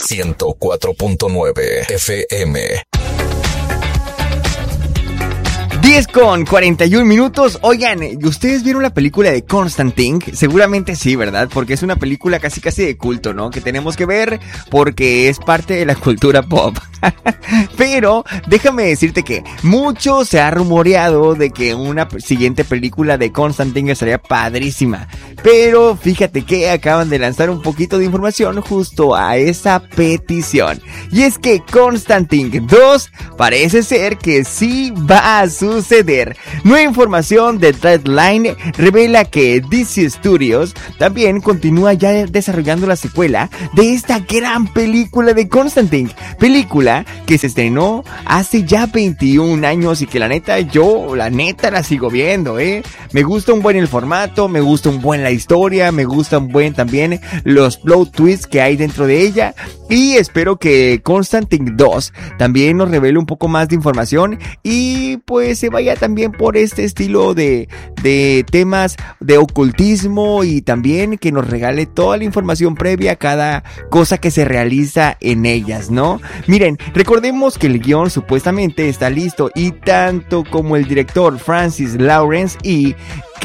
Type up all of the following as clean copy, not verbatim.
104.9 FM. 10:41. Oigan, ¿ustedes vieron la película de Constantine? Seguramente sí, ¿verdad? Porque es una película casi de culto, ¿no? Que tenemos que ver porque es parte de la cultura pop. Pero déjame decirte que mucho se ha rumoreado de que una siguiente película de Constantine estaría padrísima. Pero fíjate que acaban de lanzar un poquito de información justo a esa petición. Y es que Constantine 2 parece ser que sí va a suceder. Nueva información de Deadline revela que DC Studios también continúa ya desarrollando la secuela de esta gran película de Constantine. Película que se estrenó hace ya 21 años y que la neta la sigo viendo, Me gusta un buen el formato, me gusta un buen la historia, me gusta un buen también los plot twists que hay dentro de ella y espero que Constantine 2 también nos revele un poco más de información y pues se vaya también por este estilo de temas de ocultismo y también que nos regale toda la información previa a cada cosa que se realiza en ellas, ¿no? Miren, recordemos que el guión supuestamente está listo y tanto como el director Francis Lawrence y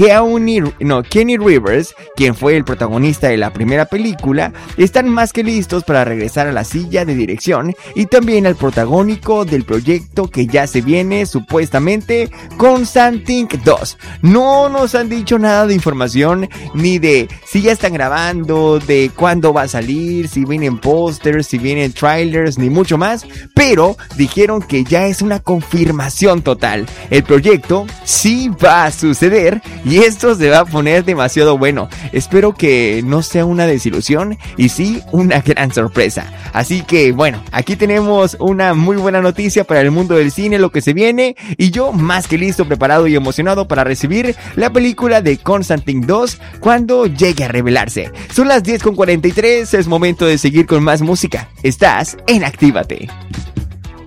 Kenny Rivers, quien fue el protagonista de la primera película, están más que listos para regresar a la silla de dirección y también al protagónico del proyecto que ya se viene supuestamente Constantine 2. No nos han dicho nada de información ni de si ya están grabando, de cuándo va a salir, si vienen pósters, si vienen trailers, ni mucho más, pero dijeron que ya es una confirmación total. El proyecto sí va a suceder y esto se va a poner demasiado bueno. Espero que no sea una desilusión y sí una gran sorpresa. Así que bueno, aquí tenemos una muy buena noticia para el mundo del cine, lo que se viene, y yo más que listo, preparado y emocionado para recibir la película de Constantine 2 cuando llegue a revelarse. Son las 10:43, es momento de seguir con más música. Estás en Actívate.